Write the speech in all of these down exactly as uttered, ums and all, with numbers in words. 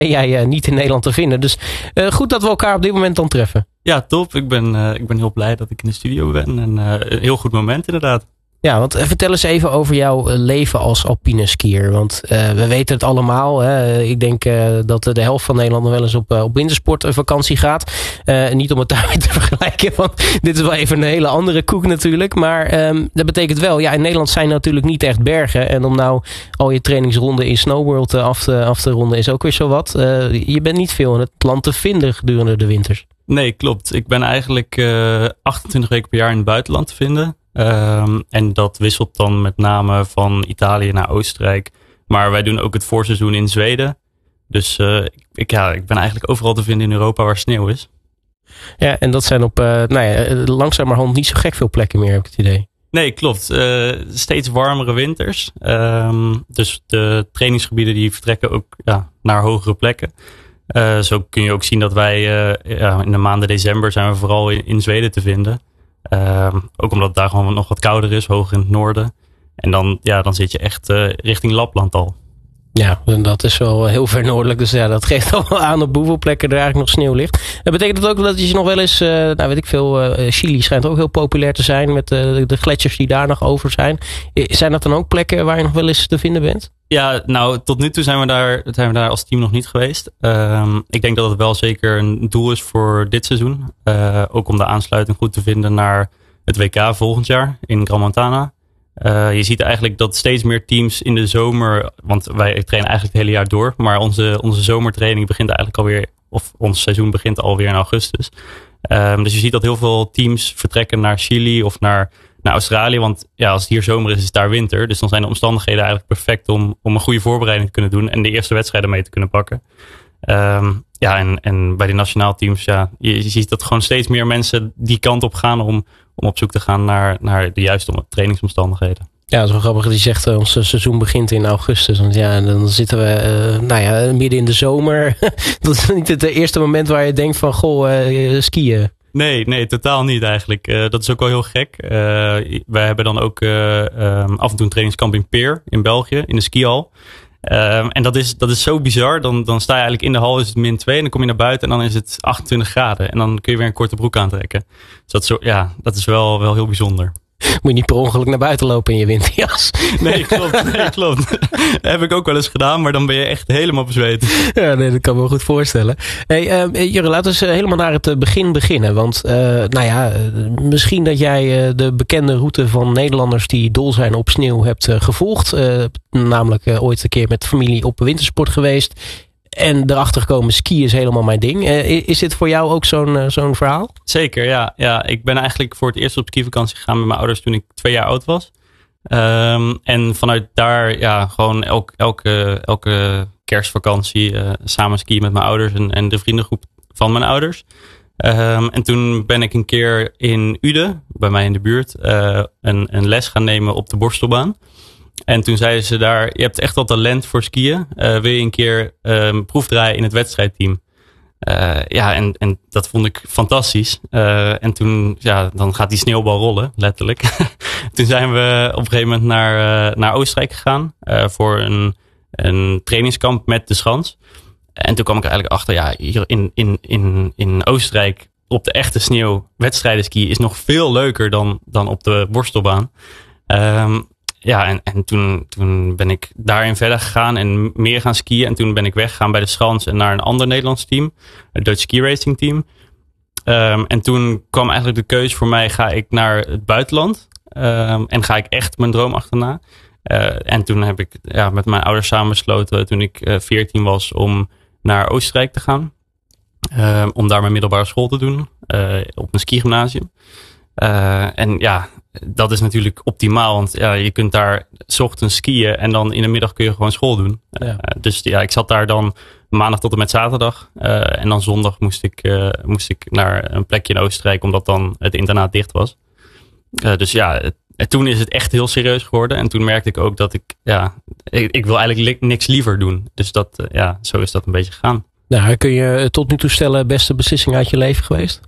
ben jij uh, niet in Nederland te vinden. Dus uh, goed dat we elkaar op dit moment dan treffen. Ja, top. Ik ben, uh, ik ben heel blij dat ik in de studio ben. En uh, een heel goed moment inderdaad. Ja, want uh, vertel eens even over jouw uh, leven als alpine skier. Want uh, we weten het allemaal. Hè. Ik denk uh, dat de helft van Nederland wel eens op, uh, op wintersportvakantie gaat. Uh, niet om het daarmee te vergelijken. Want dit is wel even een hele andere koek natuurlijk. Maar um, dat betekent wel, ja, in Nederland zijn natuurlijk niet echt bergen. En om nou al je trainingsronden in Snowworld uh, af, te, af te ronden is ook weer zo wat. Uh, je bent niet veel in het land te vinden gedurende de winters. Nee, klopt. Ik ben eigenlijk uh, achtentwintig weken per jaar in het buitenland te vinden. Um, en dat wisselt dan met name van Italië naar Oostenrijk. Maar wij doen ook het voorseizoen in Zweden. Dus uh, ik, ja, ik ben eigenlijk overal te vinden in Europa waar sneeuw is. Ja, en dat zijn op uh, nou ja, langzamerhand niet zo gek veel plekken meer, heb ik het idee. Nee, klopt. Uh, steeds warmere winters. Um, dus de trainingsgebieden die vertrekken ook ja, naar hogere plekken. Uh, zo kun je ook zien dat wij uh, ja, in de maanden december zijn we vooral in, in Zweden te vinden. Uh, ook omdat het daar gewoon nog wat kouder is, hoger in het noorden. En dan, ja, dan zit je echt uh, richting Lapland al. Ja, dat is wel heel ver noordelijk. Dus ja, dat geeft al wel aan op hoeveel plekken er eigenlijk nog sneeuw ligt. Dat betekent dat ook dat je nog wel eens, uh, nou weet ik veel, uh, Chili schijnt ook heel populair te zijn met uh, de gletsjers die daar nog over zijn. Zijn dat dan ook plekken waar je nog wel eens te vinden bent? Ja, nou tot nu toe zijn we daar, zijn we daar als team nog niet geweest. Um, ik denk dat het wel zeker een doel is voor dit seizoen. Uh, ook om de aansluiting goed te vinden naar het W K volgend jaar in Gran Montana. Uh, je ziet eigenlijk dat steeds meer teams in de zomer, want wij trainen eigenlijk het hele jaar door, maar onze, onze zomertraining begint eigenlijk alweer, of ons seizoen begint alweer in augustus. Um, dus je ziet dat heel veel teams vertrekken naar Chili of naar, naar Australië, want ja, als het hier zomer is, is het daar winter. Dus dan zijn de omstandigheden eigenlijk perfect om, om een goede voorbereiding te kunnen doen en de eerste wedstrijden mee te kunnen pakken. Um, ja, en, en bij de nationaal teams, ja, je, je ziet dat gewoon steeds meer mensen die kant op gaan om, om op zoek te gaan naar, naar de juiste trainingsomstandigheden. Ja, dat is wel grappig dat je zegt, uh, ons seizoen begint in augustus. Want ja, dan zitten we uh, nou ja, midden in de zomer. Dat is niet het eerste moment waar je denkt van, goh, uh, skiën. Nee, nee, totaal niet eigenlijk. Uh, dat is ook wel heel gek. Uh, wij hebben dan ook uh, um, af en toe een trainingskamp in Peer in België, in de skihal. Um, en dat is, dat is zo bizar. Dan, dan sta je eigenlijk in de hal, is het min twee. En dan kom je naar buiten en dan is het achtentwintig graden. En dan kun je weer een korte broek aantrekken. Dus dat is, zo, ja, dat is wel, wel heel bijzonder. Moet je niet per ongeluk naar buiten lopen in je winterjas. Nee, klopt. Nee, klopt. Dat heb ik ook wel eens gedaan, maar dan ben je echt helemaal bezweet. Ja, nee, dat kan me wel goed voorstellen. Hey, uh, Jurre, laten we eens helemaal naar het begin beginnen. Want uh, nou ja, misschien dat jij uh, de bekende route van Nederlanders die dol zijn op sneeuw hebt uh, gevolgd. Uh, namelijk uh, ooit een keer met familie op wintersport geweest. En erachter gekomen, ski is helemaal mijn ding. Uh, is dit voor jou ook zo'n, uh, zo'n verhaal? Zeker, ja. ja. Ik ben eigenlijk voor het eerst op skivakantie gegaan met mijn ouders toen ik twee jaar oud was. Um, en vanuit daar, ja, gewoon elk, elke, elke kerstvakantie uh, samen skiën met mijn ouders en, en de vriendengroep van mijn ouders. Um, en toen ben ik een keer in Uden, bij mij in de buurt, uh, een, een les gaan nemen op de borstelbaan. En toen zeiden ze daar, je hebt echt wel talent voor skiën. Uh, wil je een keer um, proefdraaien in het wedstrijdteam? Uh, ja, en, en dat vond ik fantastisch. Uh, en toen, ja, dan gaat die sneeuwbal rollen, letterlijk. Toen zijn we op een gegeven moment naar, uh, naar Oostenrijk gegaan. Uh, voor een, een trainingskamp met de schans. En toen kwam ik er eigenlijk achter, ja, hier in, in, in, in Oostenrijk op de echte sneeuw wedstrijden skiën is nog veel leuker dan, dan op de borstelbaan. Um, Ja, en, en toen, toen ben ik daarin verder gegaan en meer gaan skiën. En toen ben ik weggegaan bij de schans en naar een ander Nederlands team. Het Dutch Ski Racing Team. Um, en toen kwam eigenlijk de keuze voor mij, ga ik naar het buitenland? Um, en ga ik echt mijn droom achterna? Uh, en toen heb ik ja, met mijn ouders samen besloten, toen ik uh, veertien was, om naar Oostenrijk te gaan. Um, om daar mijn middelbare school te doen. Uh, op een skigymnasium. Uh, en ja, dat is natuurlijk optimaal, want ja, je kunt daar 's ochtends skiën en dan in de middag kun je gewoon school doen. Ja. Uh, dus ja, ik zat daar dan maandag tot en met zaterdag. Uh, en dan zondag moest ik, uh, moest ik naar een plekje in Oostenrijk, omdat dan het internaat dicht was. Uh, dus ja, het, toen is het echt heel serieus geworden. En toen merkte ik ook dat ik, ja, ik, ik wil eigenlijk niks liever doen. Dus dat, uh, ja, zo is dat een beetje gegaan. Nou, kun je tot nu toe stellen, beste beslissing uit je leven geweest?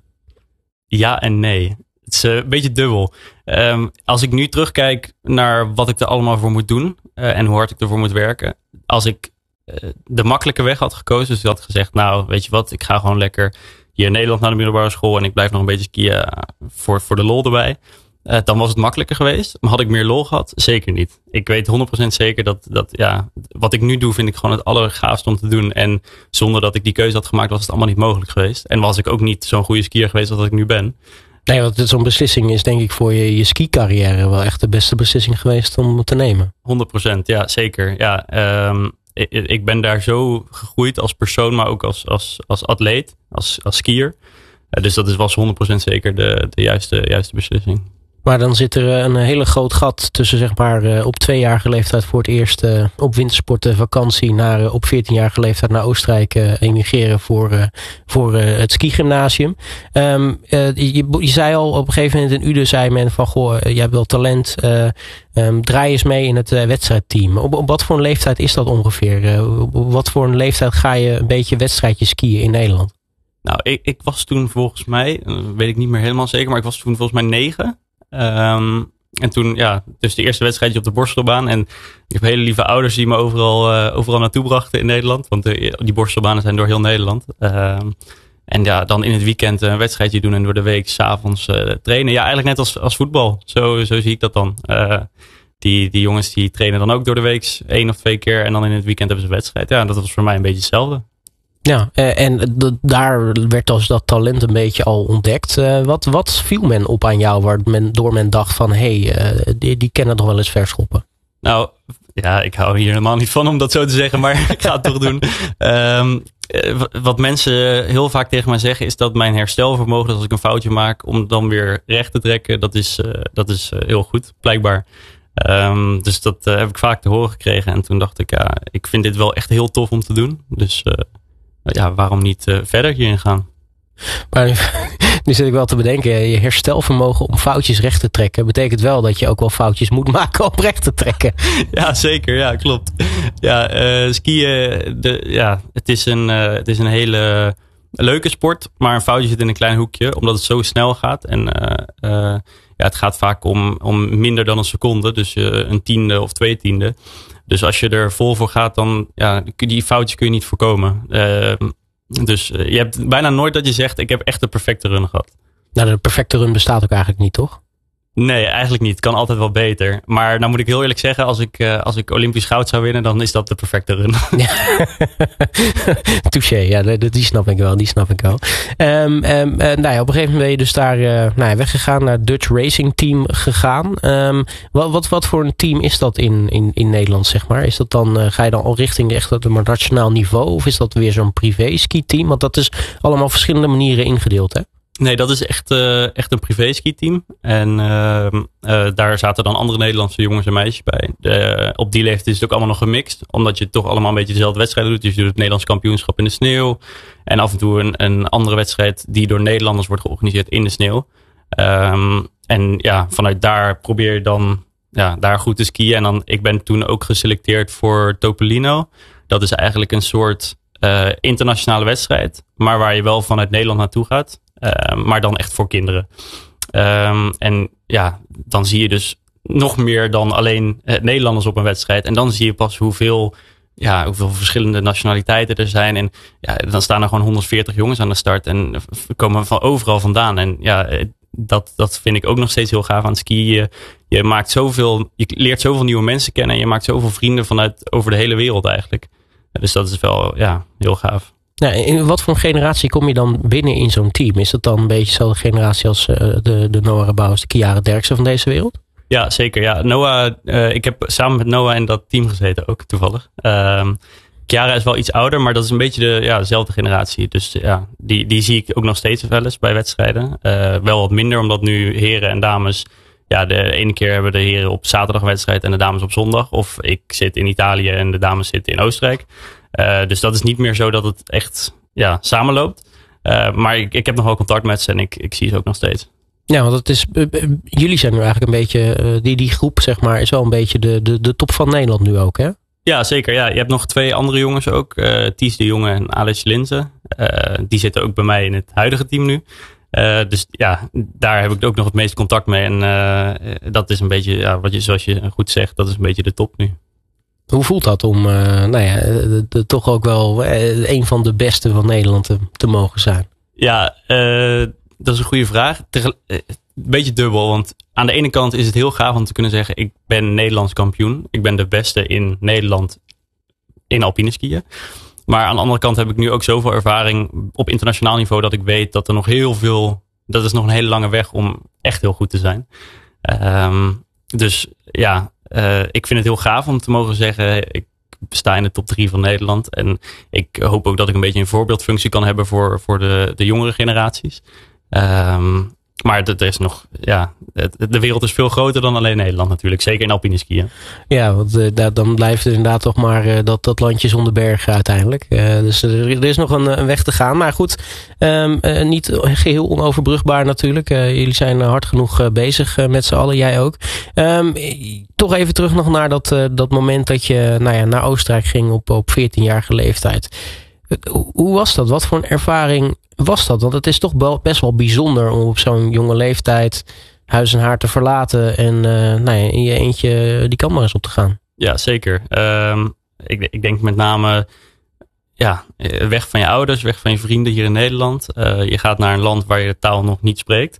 Ja en nee. Het is een beetje dubbel. Um, als ik nu terugkijk naar wat ik er allemaal voor moet doen uh, en hoe hard ik ervoor moet werken. Als ik de makkelijke weg had gekozen. Dus ik had gezegd, nou weet je wat, ik ga gewoon lekker hier in Nederland naar de middelbare school en ik blijf nog een beetje skiën voor, voor de lol erbij. Uh, dan was het makkelijker geweest. Maar had ik meer lol gehad? Zeker niet. Ik weet honderd procent zeker dat, dat ja, wat ik nu doe vind ik gewoon het allergaafste om te doen. En zonder dat ik die keuze had gemaakt was het allemaal niet mogelijk geweest. En was ik ook niet zo'n goede skier geweest als ik nu ben. Nee, want zo'n beslissing is denk ik voor je, je ski-carrière wel echt de beste beslissing geweest om te nemen. honderd procent, ja zeker. Ja, um, ik, ik ben daar zo gegroeid als persoon, maar ook als, als, als atleet, als, als skier. Uh, dus dat is, was honderd procent zeker de, de juiste, juiste beslissing. Maar dan zit er een hele groot gat tussen zeg maar op tweejarige leeftijd voor het eerst uh, op wintersporten vakantie naar uh, op veertienjarige leeftijd naar Oostenrijk uh, emigreren voor, uh, voor uh, het skigymnasium. Um, uh, je, je zei al op een gegeven moment in Uden zei men van goh, jij hebt wel talent, uh, um, draai eens mee in het uh, wedstrijdteam. Op, op wat voor een leeftijd is dat ongeveer? Uh, op wat voor een leeftijd ga je een beetje wedstrijdje skiën in Nederland? Nou, ik, ik was toen volgens mij, weet ik niet meer helemaal zeker, maar ik was toen volgens mij negen. Um, en toen, ja, dus de eerste wedstrijdje op de borstelbaan. En ik heb hele lieve ouders die me overal, uh, overal naartoe brachten in Nederland. Want de, die borstelbanen zijn door heel Nederland. Um, en ja, dan in het weekend een wedstrijdje doen en door de week 's avonds uh, trainen. Ja, eigenlijk net als, als voetbal. Zo, zo zie ik dat dan. Uh, die, die jongens die trainen dan ook door de week één of twee keer. En dan in het weekend hebben ze een wedstrijd. Ja, dat was voor mij een beetje hetzelfde. Ja, en de, daar werd dus dat talent een beetje al ontdekt. Uh, wat, wat viel men op aan jou waar men, door men dacht van hé, hey, uh, die, die kennen toch wel eens verschoppen? Nou, ja, ik hou hier helemaal niet van om dat zo te zeggen, maar ik ga het toch doen. Um, wat mensen heel vaak tegen mij zeggen is dat mijn herstelvermogen, dat als ik een foutje maak, om dan weer recht te trekken, dat is, uh, dat is uh, heel goed, blijkbaar. Um, dus dat uh, heb ik vaak te horen gekregen. En toen dacht ik, ja, ik vind dit wel echt heel tof om te doen. Dus uh, ja, waarom niet uh, verder hierin gaan? Maar nu, nu zit ik wel te bedenken, je herstelvermogen om foutjes recht te trekken betekent wel dat je ook wel foutjes moet maken om recht te trekken. Ja, zeker. Ja, klopt. Ja, uh, skiën, de, ja, het is een, uh, het is een hele leuke sport, maar een foutje zit in een klein hoekje, omdat het zo snel gaat. En uh, uh, ja, het gaat vaak om, om minder dan een seconde, dus uh, een tiende of twee tiende. Dus als je er vol voor gaat, dan ja, die foutjes kun je niet voorkomen. Uh, dus uh, je hebt bijna nooit dat je zegt, ik heb echt een perfecte run gehad. Nou, de perfecte run bestaat ook eigenlijk niet, toch? Nee, eigenlijk niet. Het kan altijd wel beter. Maar nou moet ik heel eerlijk zeggen, als ik, uh, als ik Olympisch goud zou winnen, dan is dat de perfecte run. Ja. Touché, ja, die snap ik wel, die snap ik wel. Um, um, uh, nou ja, op een gegeven moment ben je dus daar uh, nou ja, weggegaan, naar het Dutch Racing Team gegaan. Um, wat, wat, wat voor een team is dat in, in, in Nederland, zeg maar? Is dat dan, uh, ga je dan al richting echt het nationaal niveau? Of is dat weer zo'n privé ski team? Want dat is allemaal op verschillende manieren ingedeeld, hè? Nee, dat is echt, uh, echt een privé ski-team. En uh, uh, daar zaten dan andere Nederlandse jongens en meisjes bij. Uh, op die leeftijd is het ook allemaal nog gemixt. Omdat je toch allemaal een beetje dezelfde wedstrijden doet. Dus je doet het Nederlands kampioenschap in de sneeuw. En af en toe een, een andere wedstrijd die door Nederlanders wordt georganiseerd in de sneeuw. Um, en ja, vanuit daar probeer je dan ja, daar goed te skiën. En dan, ik ben toen ook geselecteerd voor Topolino. Dat is eigenlijk een soort uh, internationale wedstrijd. Maar waar je wel vanuit Nederland naartoe gaat. Uh, maar dan echt voor kinderen. Um, en ja, dan zie je dus nog meer dan alleen uh, Nederlanders op een wedstrijd. En dan zie je pas hoeveel, ja, hoeveel verschillende nationaliteiten er zijn. En ja, dan staan er gewoon honderdveertig jongens aan de start. En komen van overal vandaan. En ja, dat, dat vind ik ook nog steeds heel gaaf aan het skiën. Je, je maakt zoveel, je leert zoveel nieuwe mensen kennen. En je maakt zoveel vrienden vanuit over de hele wereld eigenlijk. Dus dat is wel, ja, heel gaaf. Nou, in wat voor generatie kom je dan binnen in zo'n team? Is dat dan een beetje dezelfde generatie als uh, de, de Noah Rabouwers, de Chiara Derksen van deze wereld? Ja, zeker. Ja. Noah, uh, ik heb samen met Noah in dat team gezeten ook, toevallig. Uh, Chiara is wel iets ouder, maar dat is een beetje de, ja, dezelfde generatie. Dus ja, die, die zie ik ook nog steeds wel eens bij wedstrijden. Uh, wel wat minder, omdat nu heren en dames... Ja, de ene keer hebben de heren op zaterdag wedstrijd en de dames op zondag. Of ik zit in Italië en de dames zitten in Oostenrijk. Uh, dus dat is niet meer zo dat het echt ja, samenloopt. Uh, maar ik, ik heb nog wel contact met ze en ik, ik zie ze ook nog steeds. Ja, want het is, uh, jullie zijn nu eigenlijk een beetje, uh, die, die groep zeg maar, is wel een beetje de, de, de top van Nederland nu ook, hè? Ja, zeker. Ja. Je hebt nog twee andere jongens ook. Uh, Ties de Jonge en Alice Linzen. Uh, die zitten ook bij mij in het huidige team nu. Uh, dus ja, daar heb ik ook nog het meeste contact mee. En uh, dat is een beetje, ja, wat je, zoals je goed zegt, dat is een beetje de top nu. Hoe voelt dat om uh, nou ja, de, de, toch ook wel uh, een van de beste van Nederland te, te mogen zijn? Ja, uh, dat is een goede vraag. Tegel- uh, een beetje dubbel, want aan de ene kant is het heel gaaf om te kunnen zeggen, ik ben Nederlands kampioen. Ik ben de beste in Nederland in alpine skiën. Maar aan de andere kant heb ik nu ook zoveel ervaring op internationaal niveau dat ik weet dat er nog heel veel, dat is nog een hele lange weg om echt heel goed te zijn. Um, dus ja, uh, ik vind het heel gaaf om te mogen zeggen, ik sta in de top drie van Nederland. En ik hoop ook dat ik een beetje een voorbeeldfunctie kan hebben voor, voor de, de jongere generaties. Um, maar er is nog, ja, de wereld is veel groter dan alleen Nederland natuurlijk. Zeker in alpine skiën. Ja, want uh, dan blijft het inderdaad toch maar uh, dat, dat landje zonder bergen uiteindelijk. Uh, dus er, er is nog een, een weg te gaan. Maar goed, um, uh, niet geheel onoverbrugbaar natuurlijk. Uh, jullie zijn hard genoeg uh, bezig uh, met z'n allen, jij ook. Um, toch even terug nog naar dat, uh, dat moment dat je nou ja, naar Oostenrijk ging op, op veertienjarige leeftijd. Uh, hoe was dat? Wat voor een ervaring was dat? Want het is toch best wel bijzonder om op zo'n jonge leeftijd huis en haar te verlaten en uh, nou ja, in je eentje die kant maar eens op te gaan. Ja, zeker. Um, ik, ik denk met name ja, weg van je ouders, weg van je vrienden hier in Nederland. Uh, je gaat naar een land waar je de taal nog niet spreekt.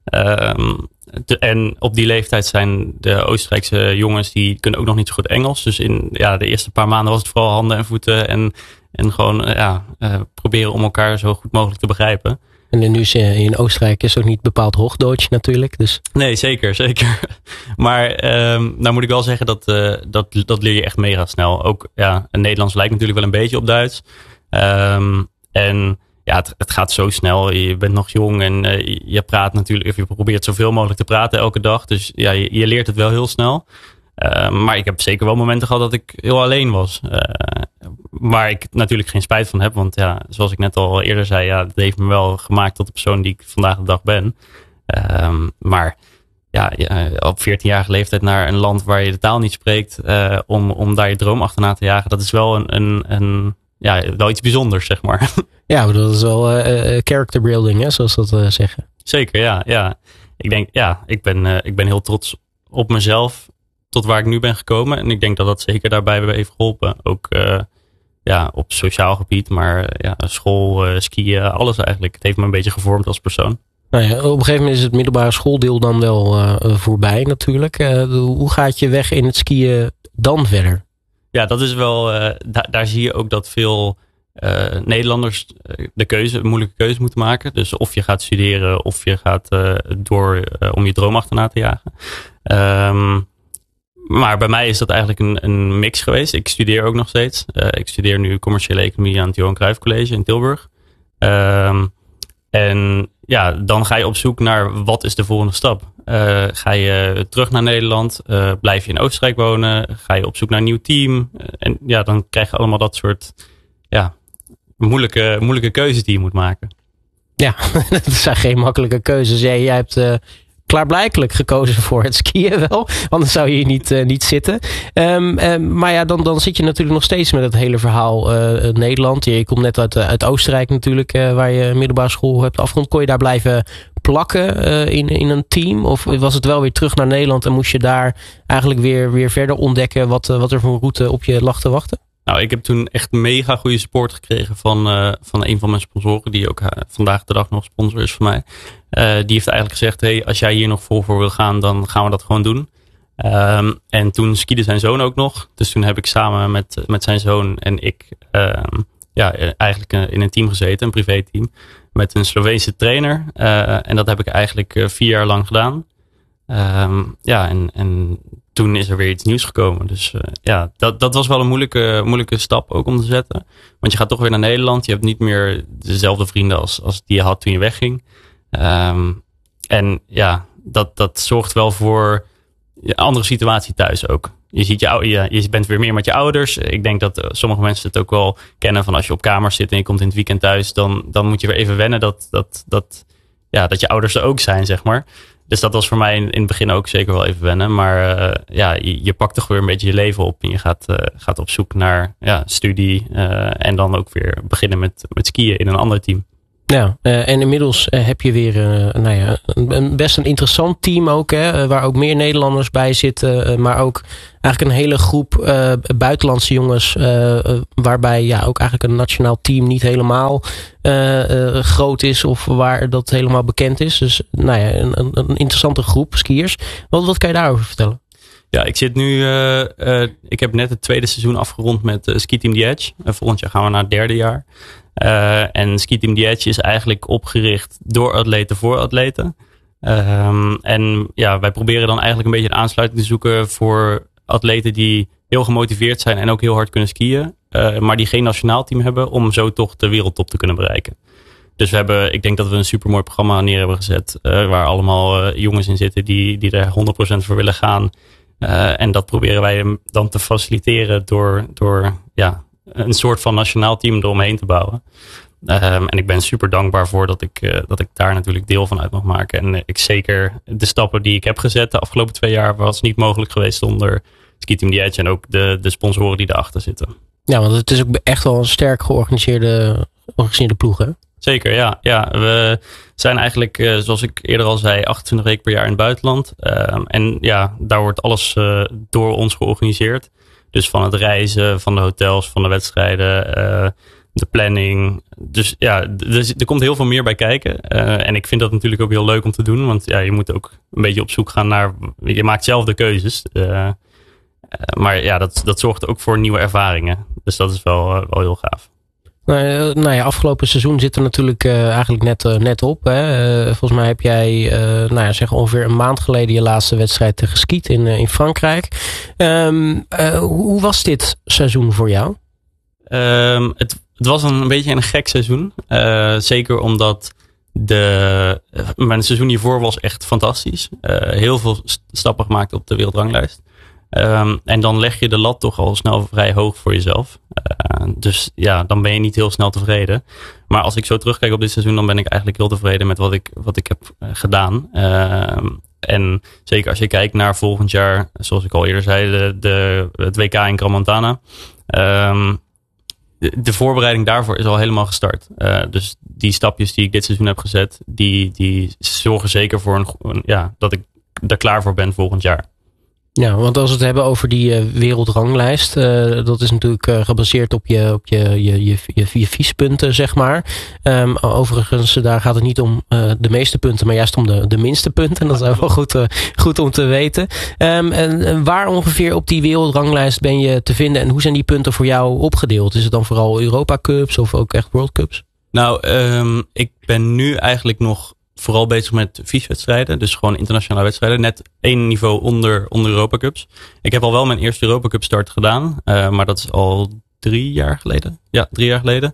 Um, de, en op die leeftijd zijn de Oostenrijkse jongens, die kunnen ook nog niet zo goed Engels. Dus in ja, de eerste paar maanden was het vooral handen en voeten en, en gewoon uh, ja, uh, proberen om elkaar zo goed mogelijk te begrijpen. En nu is in Oostenrijk is ook niet bepaald Hoogdeutsch natuurlijk. Dus. Nee, zeker, zeker. Maar um, nou moet ik wel zeggen dat, uh, dat dat leer je echt mega snel. Ook ja, het Nederlands lijkt natuurlijk wel een beetje op Duits. Um, en ja, het, het gaat zo snel. Je bent nog jong en uh, je praat natuurlijk, of je probeert zoveel mogelijk te praten elke dag. Dus ja, je, je leert het wel heel snel. Uh, maar ik heb zeker wel momenten gehad dat ik heel alleen was. Uh, waar ik natuurlijk geen spijt van heb. Want ja, zoals ik net al eerder zei, ja, dat heeft me wel gemaakt tot de persoon die ik vandaag de dag ben. Um, maar ja, op veertienjarige leeftijd naar een land waar je de taal niet spreekt, uh, om, om daar je droom achterna te jagen, dat is wel een, een, een ja, wel iets bijzonders, zeg maar. Ja, maar dat is wel uh, character building, hè, zoals dat uh, zeggen. Zeker, ja, ja. Ik denk, ja, ik ben, uh, ik ben heel trots op mezelf tot waar ik nu ben gekomen. En ik denk dat dat zeker daarbij heeft geholpen. Ook uh, ja, op sociaal gebied, maar ja, school, uh, skiën, alles eigenlijk. Het heeft me een beetje gevormd als persoon. Nou ja, op een gegeven moment is het middelbare schooldeel dan wel uh, voorbij natuurlijk. Uh, hoe gaat je weg in het skiën dan verder? Ja, dat is wel, uh, da- daar zie je ook dat veel uh, Nederlanders de keuze, een moeilijke keuze moeten maken. Dus of je gaat studeren of je gaat uh, door uh, om je droom achterna te jagen. Um, Maar bij mij is dat eigenlijk een, een mix geweest. Ik studeer ook nog steeds. Uh, ik studeer nu commerciële economie aan het Johan Cruijff College in Tilburg. Um, en ja, dan ga je op zoek naar wat is de volgende stap. Uh, ga je terug naar Nederland? Uh, blijf je in Oostenrijk wonen? Ga je op zoek naar een nieuw team? Uh, en ja, dan krijg je allemaal dat soort ja, moeilijke, moeilijke keuzes die je moet maken. Ja, dat zijn geen makkelijke keuzes. Jij, jij hebt Uh... klaarblijkelijk gekozen voor het skiën wel. Anders zou je hier niet, uh, niet zitten. Um, um, maar ja, dan, dan zit je natuurlijk nog steeds met het hele verhaal uh, Nederland. Je komt net uit, uit Oostenrijk natuurlijk, uh, waar je middelbare school hebt afgerond. Kon je daar blijven plakken uh, in, in een team? Of was het wel weer terug naar Nederland en moest je daar eigenlijk weer, weer verder ontdekken wat, uh, wat er voor een route op je lag te wachten? Nou, ik heb toen echt mega goede support gekregen van, uh, van een van mijn sponsoren, die ook uh, vandaag de dag nog sponsor is voor mij. Uh, die heeft eigenlijk gezegd, hey, als jij hier nog vol voor wil gaan, dan gaan we dat gewoon doen. Um, en toen skiede zijn zoon ook nog. Dus toen heb ik samen met, met zijn zoon en ik um, ja, eigenlijk in een team gezeten, een privéteam, met een Sloveense trainer. Uh, en dat heb ik eigenlijk uh, vier jaar lang gedaan. Um, ja, en, en toen is er weer iets nieuws gekomen. Dus uh, ja, dat, dat was wel een moeilijke, moeilijke stap ook om te zetten. Want je gaat toch weer naar Nederland. Je hebt niet meer dezelfde vrienden als, als die je had toen je wegging. Um, en ja, dat, dat zorgt wel voor een andere situatie thuis ook. Je, ziet je, je, je bent weer meer met je ouders. Ik denk dat sommige mensen het ook wel kennen van als je op kamers zit en je komt in het weekend thuis. Dan, dan moet je weer even wennen dat, dat, dat, ja, dat je ouders er ook zijn, zeg maar. Dus dat was voor mij in, in het begin ook zeker wel even wennen. Maar uh, ja, je, je pakt toch weer een beetje je leven op. En je gaat, uh, gaat op zoek naar ja, studie. Uh, en dan ook weer beginnen met, met skiën in een ander team. Ja, uh, en inmiddels uh, heb je weer uh, nou ja, een, een best een interessant team ook, hè, uh, waar ook meer Nederlanders bij zitten, uh, maar ook eigenlijk een hele groep uh, buitenlandse jongens, uh, uh, waarbij ja ook eigenlijk een nationaal team niet helemaal uh, uh, groot is of waar dat helemaal bekend is. Dus nou ja, een, een, een interessante groep skiers. Wat, wat kan je daarover vertellen? Ja, ik zit nu, uh, uh, ik heb net het tweede seizoen afgerond met uh, Ski Team The Edge. Uh, volgend jaar gaan we naar het derde jaar. Uh, en Ski Team The Edge is eigenlijk opgericht door atleten voor atleten. Um, en ja, wij proberen dan eigenlijk een beetje een aansluiting te zoeken voor atleten die heel gemotiveerd zijn en ook heel hard kunnen skiën. Uh, maar die geen nationaal team hebben om zo toch de wereldtop te kunnen bereiken. Dus we hebben, ik denk dat we een supermooi programma neer hebben gezet. Uh, waar allemaal uh, jongens in zitten die, die er honderd procent voor willen gaan. Uh, en dat proberen wij hem dan te faciliteren door, door ja, een soort van nationaal team eromheen te bouwen. Um, en ik ben super dankbaar voor dat ik, uh, dat ik daar natuurlijk deel van uit mag maken. En uh, ik zeker de stappen die ik heb gezet de afgelopen twee jaar was niet mogelijk geweest zonder Ski Team The Edge en ook de, de sponsoren die erachter zitten. Ja, want het is ook echt wel een sterk georganiseerde, georganiseerde ploeg, hè? Zeker, ja. ja. We zijn eigenlijk, uh, zoals ik eerder al zei, achtentwintig weken per jaar in het buitenland. Um, en ja, daar wordt alles uh, door ons georganiseerd. Dus van het reizen, van de hotels, van de wedstrijden, uh, de planning. Dus ja, er, er komt heel veel meer bij kijken. Uh, en ik vind dat natuurlijk ook heel leuk om te doen. Want ja, je moet ook een beetje op zoek gaan naar, je maakt zelf de keuzes. Uh, uh, maar ja, dat, dat zorgt ook voor nieuwe ervaringen. Dus dat is wel, uh, wel heel gaaf. Nou, nou ja, afgelopen seizoen zit er natuurlijk uh, eigenlijk net, uh, net op. Hè. Uh, volgens mij heb jij uh, nou ja, zeg ongeveer een maand geleden je laatste wedstrijd uh, geskiet in, uh, in Frankrijk. Um, uh, hoe was dit seizoen voor jou? Um, het, het was een beetje een gek seizoen. Uh, zeker omdat de, uh, mijn seizoen hiervoor was echt fantastisch. Uh, heel veel st- stappen gemaakt op de wereldranglijst. Um, en dan leg je de lat toch al snel vrij hoog voor jezelf. Uh, dus ja, dan ben je niet heel snel tevreden. Maar als ik zo terugkijk op dit seizoen, dan ben ik eigenlijk heel tevreden met wat ik, wat ik heb uh, gedaan. Uh, en zeker als je kijkt naar volgend jaar, zoals ik al eerder zei, de, de, het W K in Crans-Montana. Um, de, de voorbereiding daarvoor is al helemaal gestart. Uh, dus die stapjes die ik dit seizoen heb gezet, die, die zorgen zeker voor een, een, ja, dat ik er klaar voor ben volgend jaar. Ja, want als we het hebben over die uh, wereldranglijst, uh, dat is natuurlijk uh, gebaseerd op je, op je, je, je, je, je viespunten, zeg maar. Um, overigens, daar gaat het niet om uh, de meeste punten, maar juist om de, de minste punten. Dat is wel goed, uh, goed om te weten. Um, en, en waar ongeveer op die wereldranglijst ben je te vinden en hoe zijn die punten voor jou opgedeeld? Is het dan vooral Europa Cups of ook echt World Cups? Nou, um, ik ben nu eigenlijk nog vooral bezig met V I S-wedstrijden. Dus gewoon internationale wedstrijden. Net één niveau onder, onder Europa Cups. Ik heb al wel mijn eerste Europa Cup start gedaan. Uh, maar dat is al drie jaar geleden. Ja, drie jaar geleden.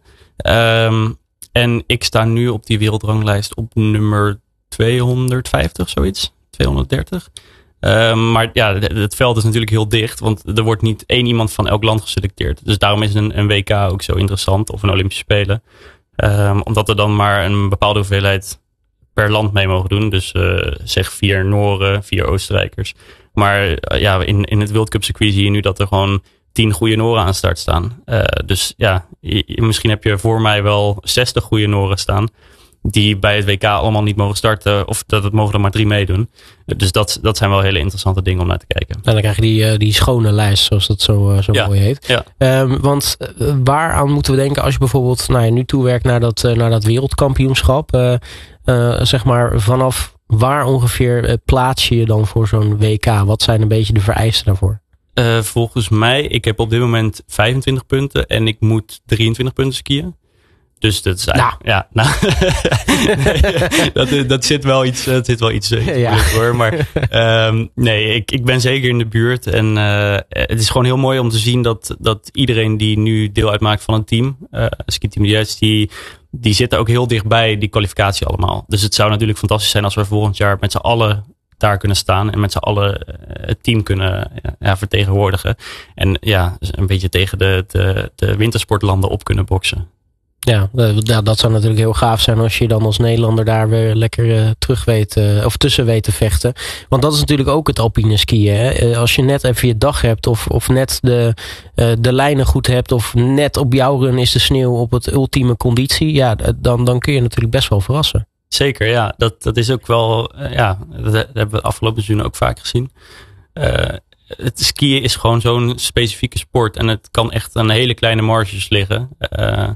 Um, en ik sta nu op die wereldranglijst op nummer tweehonderdvijftig, zoiets. tweehonderddertig. Um, maar ja, het veld is natuurlijk heel dicht. Want er wordt niet één iemand van elk land geselecteerd. Dus daarom is een, een W K ook zo interessant. Of een Olympische Spelen. Um, omdat er dan maar een bepaalde hoeveelheid per land mee mogen doen. Dus uh, zeg vier Nooren, vier Oostenrijkers. Maar uh, ja, in, in het World Cup circuit zie je nu dat er gewoon tien goede Nooren aan start staan. Uh, dus ja, je, misschien heb je voor mij wel zestig goede Nooren staan. Die bij het W K allemaal niet mogen starten. Of dat het mogen er maar drie meedoen. Dus dat, dat zijn wel hele interessante dingen om naar te kijken. En dan krijg je die, uh, die schone lijst, zoals dat zo, uh, zo ja, mooi heet. Ja. Um, want uh, waaraan moeten we denken als je bijvoorbeeld nou ja, nu toewerkt naar dat, uh, naar dat wereldkampioenschap? Uh, uh, zeg maar vanaf waar ongeveer uh, plaats je je dan voor zo'n W K? Wat zijn een beetje de vereisten daarvoor? Uh, volgens mij, ik heb op dit moment vijfentwintig punten en ik moet drieëntwintig punten skiën. Dus dat is eigenlijk, nou. ja, nou, nee, dat, dat zit wel iets, dat zit wel iets uh, ja. hoor. Maar um, nee, ik, ik ben zeker in de buurt. En uh, het is gewoon heel mooi om te zien dat, dat iedereen die nu deel uitmaakt van een team, uh, Ski Team The Edge, die, die zitten ook heel dichtbij die kwalificatie allemaal. Dus het zou natuurlijk fantastisch zijn als we volgend jaar met z'n allen daar kunnen staan en met z'n allen het team kunnen ja, vertegenwoordigen. En ja, een beetje tegen de, de, de wintersportlanden op kunnen boksen. Ja, dat zou natuurlijk heel gaaf zijn als je dan als Nederlander daar weer lekker uh, terug weet, uh, of tussen weet te vechten. Want dat is natuurlijk ook het alpine skiën. Hè? Als je net even je dag hebt of, of net de, uh, de lijnen goed hebt of net op jouw run is de sneeuw op het ultieme conditie. Ja, dan, dan kun je natuurlijk best wel verrassen. Zeker, ja. Dat, dat is ook wel, uh, ja, dat hebben we afgelopen seizoen ook vaak gezien. Uh, Het skiën is gewoon zo'n specifieke sport. En het kan echt aan hele kleine marges liggen. Uh,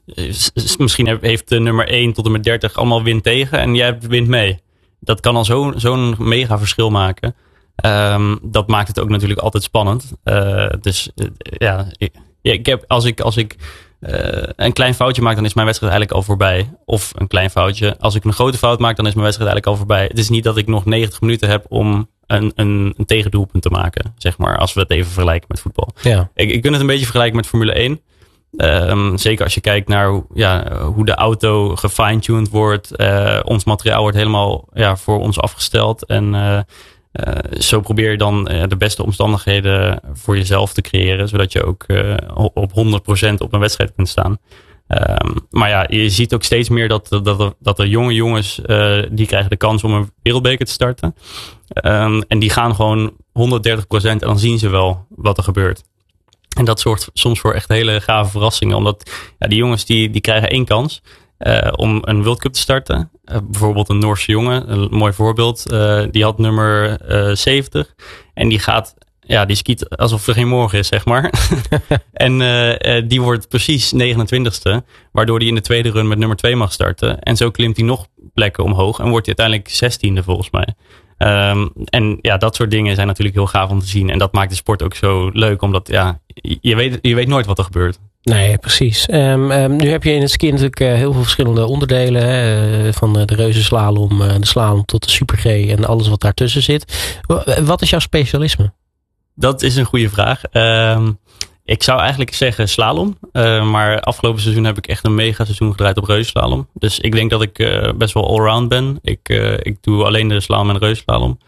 misschien heeft de nummer één tot en met dertig allemaal wind tegen. En jij hebt wind mee. Dat kan al zo, zo'n mega verschil maken. Um, dat maakt het ook natuurlijk altijd spannend. Uh, dus uh, ja, ik, ik heb, als ik, als ik uh, een klein foutje maak, dan is mijn wedstrijd eigenlijk al voorbij. Of een klein foutje. Als ik een grote fout maak, dan is mijn wedstrijd eigenlijk al voorbij. Het is niet dat ik nog negentig minuten heb om Een, een, een tegendoelpunt te maken, zeg maar, als we het even vergelijken met voetbal. Ja. Ik, ik kan het een beetje vergelijken met Formule één. Um, zeker als je kijkt naar hoe, ja, hoe de auto gefine-tuned wordt. Uh, ons materiaal wordt helemaal ja, voor ons afgesteld. En uh, uh, zo probeer je dan uh, de beste omstandigheden voor jezelf te creëren. Zodat je ook uh, op honderd procent op een wedstrijd kunt staan. Um, maar ja, je ziet ook steeds meer dat, dat, dat er jonge jongens, uh, die krijgen de kans om een wereldbeker te starten. Um, en die gaan gewoon honderddertig procent en dan zien ze wel wat er gebeurt. En dat zorgt soms voor echt hele gave verrassingen. Omdat ja, die jongens die, die krijgen één kans uh, om een World Cup te starten. Uh, bijvoorbeeld een Noorse jongen, een mooi voorbeeld. Uh, die had nummer uh, zeventig en die gaat... Ja, die skiet alsof er geen morgen is, zeg maar. en uh, uh, die wordt precies negenentwintigste. Waardoor hij in de tweede run met nummer twee mag starten. En zo klimt hij nog plekken omhoog. En wordt hij uiteindelijk zestiende volgens mij. Um, en ja, dat soort dingen zijn natuurlijk heel gaaf om te zien. En dat maakt de sport ook zo leuk. Omdat ja, je weet, je weet nooit wat er gebeurt. Nee, precies. Um, um, nu heb je in het ski natuurlijk uh, heel veel verschillende onderdelen. Hè? Uh, van uh, de reuzenslalom, uh, de slalom tot de super G en alles wat daartussen zit. W- wat is jouw specialisme? Dat is een goede vraag. Uh, ik zou eigenlijk zeggen slalom. Uh, maar afgelopen seizoen heb ik echt een mega seizoen gedraaid op reuzenslalom. Dus ik denk dat ik uh, best wel allround ben. Ik, uh, ik doe alleen de slalom en de reuzenslalom.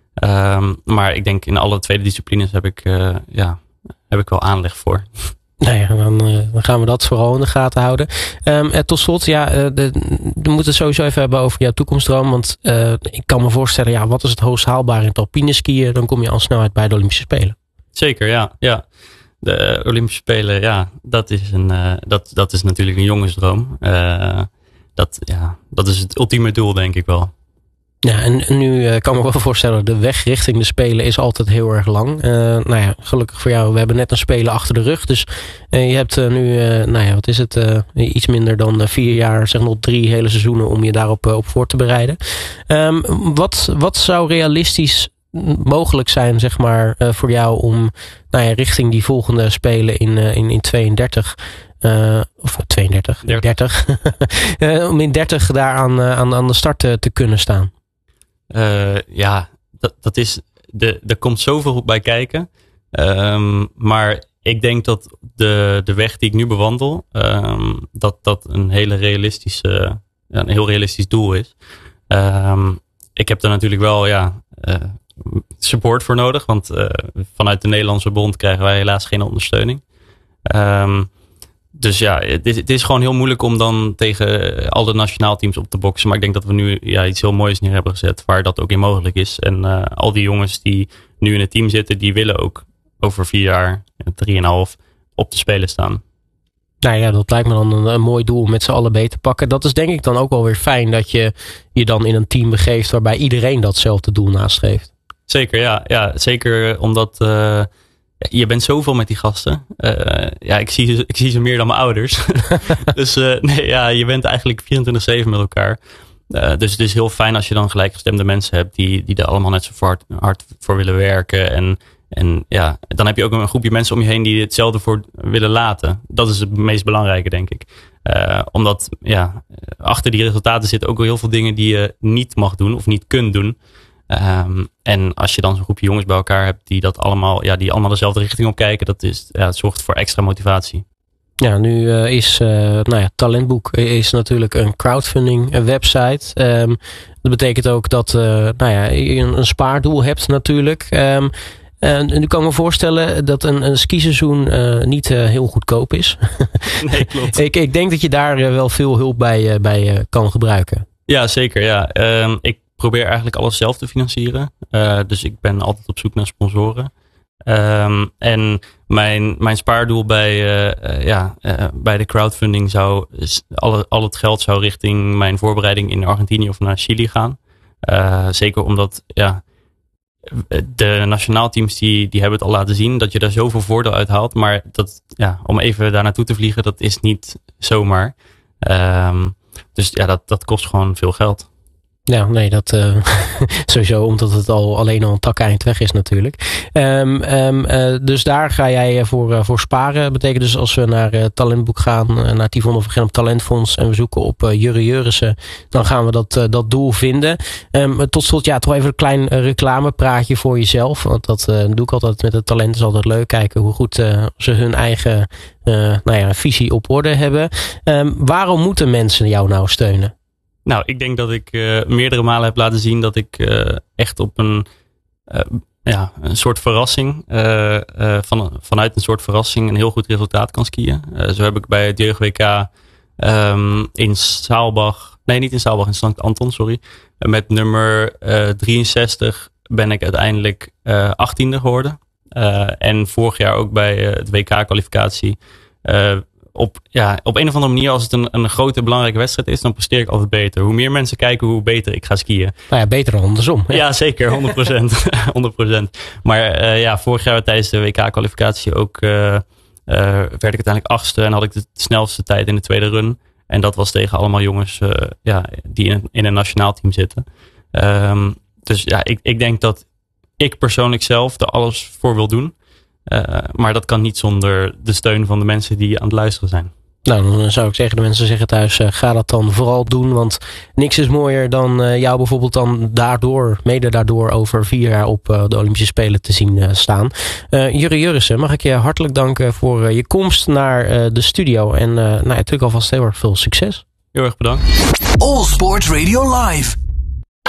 Uh, maar ik denk in alle tweede disciplines heb ik, uh, ja, heb ik wel aanleg voor. Nou ja, dan, uh, dan gaan we dat vooral in de gaten houden. Um, en tot slot, ja, uh, de, we moeten het sowieso even hebben over jouw toekomstdroom. Want uh, ik kan me voorstellen, ja, wat is het hoogst haalbaar in het alpine skiën? Dan kom je al snel uit bij de Olympische Spelen. Zeker, ja. ja. De Olympische Spelen, ja, dat is, een, uh, dat, dat is natuurlijk een jongensdroom. Uh, dat, ja, dat is het ultieme doel, denk ik wel. Ja, en nu uh, kan ik me wel voorstellen, de weg richting de Spelen is altijd heel erg lang. Uh, nou ja, gelukkig voor jou, we hebben net een Spelen achter de rug. Dus uh, je hebt uh, nu, uh, nou ja, wat is het, uh, iets minder dan uh, vier jaar, zeg nog drie hele seizoenen om je daarop uh, op voor te bereiden. Um, wat, wat zou realistisch mogelijk zijn, zeg maar, uh, voor jou om nou ja, richting die volgende Spelen in, uh, in, in tweeëndertig... Uh, of tweeëndertig, dertig. uh, om in dertig daar aan, uh, aan, aan de start te, te kunnen staan? Uh, ja, dat, dat is, de, er komt zoveel bij kijken. Um, maar ik denk dat de, de weg die ik nu bewandel, um, dat dat een hele realistische, een heel realistisch doel is. Um, ik heb daar natuurlijk wel, ja, uh, support voor nodig. Want uh, vanuit de Nederlandse bond krijgen wij helaas geen ondersteuning. Um, Dus ja, het is, het is gewoon heel moeilijk om dan tegen alle nationaal teams op te boksen. Maar ik denk dat we nu ja, iets heel moois neer hebben gezet waar dat ook in mogelijk is. En uh, al die jongens die nu in het team zitten, die willen ook over vier jaar, drieënhalf, op de Spelen staan. Nou ja, dat lijkt me dan een, een mooi doel om met z'n allen beter te pakken. Dat is denk ik dan ook wel weer fijn dat je je dan in een team begeeft waarbij iedereen datzelfde doel nastreeft. Zeker, ja. ja zeker omdat... Uh, Je bent zoveel met die gasten. Uh, ja, ik zie, ik zie ze meer dan mijn ouders. dus uh, nee, ja, je bent eigenlijk vierentwintig zeven met elkaar. Uh, dus het is heel fijn als je dan gelijkgestemde mensen hebt die, die er allemaal net zo hard, hard voor willen werken. En, en ja, dan heb je ook een groepje mensen om je heen die hetzelfde voor willen laten. Dat is het meest belangrijke, denk ik. Uh, omdat ja, achter die resultaten zitten ook wel heel veel dingen die je niet mag doen of niet kunt doen. Um, en als je dan zo'n groepje jongens bij elkaar hebt die dat allemaal, ja, die allemaal dezelfde richting op kijken, dat is, ja, het zorgt voor extra motivatie. Ja, nu uh, is, uh, nou ja, Talentboek is natuurlijk een crowdfunding website. Um, dat betekent ook dat, uh, nou ja, je een, een spaardoel hebt natuurlijk. Um, Uh, nu kan ik me voorstellen dat een, een skiseizoen uh, niet uh, heel goedkoop is. Nee, klopt. ik, ik denk dat je daar uh, wel veel hulp bij, uh, bij uh, kan gebruiken. Ja, zeker. Ja. Um, ik probeer eigenlijk alles zelf te financieren. Uh, dus ik ben altijd op zoek naar sponsoren. Um, en mijn, mijn spaardoel bij, uh, uh, ja, uh, bij de crowdfunding zou, al, al het geld zou richting mijn voorbereiding in Argentinië of naar Chili gaan. Uh, zeker omdat, ja, de nationaalteams die, die hebben het al laten zien dat je daar zoveel voordeel uit haalt. Maar dat, ja, om even daar naartoe te vliegen, dat is niet zomaar. Um, dus ja, dat, dat kost gewoon veel geld. Ja, nee, dat uh, sowieso omdat het al alleen al een tak eind weg is natuurlijk. Um, um, uh, dus daar ga jij voor, uh, voor sparen. Dat betekent dus als we naar uh, Talentboek gaan, uh, naar Tivonne van Gennep Talentfonds en we zoeken op uh, Jurre Jurrissen, dan gaan we dat, uh, dat doel vinden. Um, tot slot, ja, toch even een klein uh, reclamepraatje voor jezelf. Want dat uh, doe ik altijd met het talent. Is altijd leuk kijken hoe goed uh, ze hun eigen uh, nou ja, visie op orde hebben. Um, waarom moeten mensen jou nou steunen? Nou, ik denk dat ik uh, meerdere malen heb laten zien dat ik uh, echt op een, uh, ja, een soort verrassing, uh, uh, van, vanuit een soort verrassing een heel goed resultaat kan skiën. Uh, zo heb ik bij het Jeugd W K um, in Saalbach, nee niet in Saalbach, in Sankt Anton, sorry. Uh, met nummer uh, drieënzestig ben ik uiteindelijk uh, achttiende geworden. Uh, en vorig jaar ook bij uh, het W K-kwalificatie. Uh, Op, ja, op een of andere manier, als het een, een grote belangrijke wedstrijd is, dan presteer ik altijd beter. Hoe meer mensen kijken, hoe beter ik ga skiën. Nou ja, beter dan andersom. Hè? Ja, zeker. honderd procent. honderd procent. Maar uh, ja, vorig jaar tijdens de W K-kwalificatie ook uh, uh, werd ik uiteindelijk achtste en had ik de snelste tijd in de tweede run. En dat was tegen allemaal jongens uh, ja, die in, in een nationaal team zitten. Um, dus ja, ik, ik denk dat ik persoonlijk zelf er alles voor wil doen. Uh, maar dat kan niet zonder de steun van de mensen die aan het luisteren zijn. Nou, dan zou ik zeggen, de mensen zeggen thuis, uh, ga dat dan vooral doen. Want niks is mooier dan uh, jou bijvoorbeeld dan daardoor, mede daardoor over vier jaar op uh, de Olympische Spelen te zien uh, staan. Uh, Jurre Jurrissen, mag ik je hartelijk danken voor uh, je komst naar uh, de studio. En uh, nou, natuurlijk alvast heel erg veel succes. Heel erg bedankt. All Sports Radio Live.